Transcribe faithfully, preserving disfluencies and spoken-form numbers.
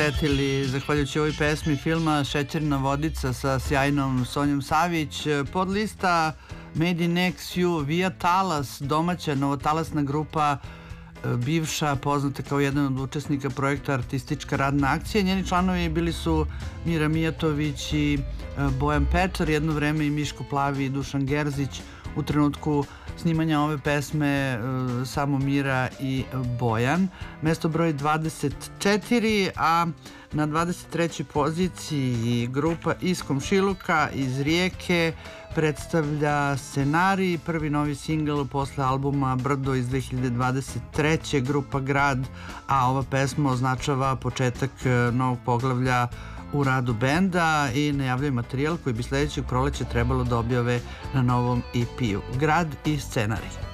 setili zahvaljujući ovoj pesmi filma Šećerna vodica sa sjajnom Sonjom Savić. Pod lista Made in X U Via Talas, domaća novotalasna grupa, bivša, poznata kao jedan od učesnika projekta Artistička radna akcija. Njeni članovi bili su Mira Mijatović i Bojan Pečar, jedno vreme i Miško Plavi i Dušan Gerzić. U trenutku snimanja ove pesme samo Mira i Bojan. Mesto broj dvadeset četiri, a na dvadeset trećoj poziciji grupa iz Komšiluka, iz Rijeke, predstavlja Scenarij, prvi novi singl posle albuma Brdo iz dve hiljade dvadeset treće. grupa Grad, a ova pesma označava početak novog poglavlja u radu benda i najavljaju materijal koji bi sledećeg proleća trebalo da objave na novom E P-u. Grad i Scenarij.